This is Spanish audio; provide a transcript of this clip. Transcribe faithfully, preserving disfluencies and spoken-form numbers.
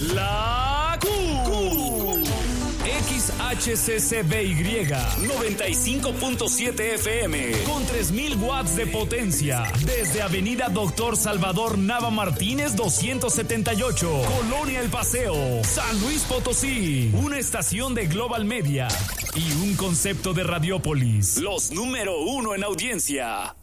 La Q. X H C C B Y noventa y cinco punto siete F M con tres mil watts de potencia desde Avenida Doctor Salvador Nava Martínez doscientos setenta y ocho, Colonia El Paseo, San Luis Potosí. Una estación de Global Media y un concepto de Radiópolis, los número uno en audiencia.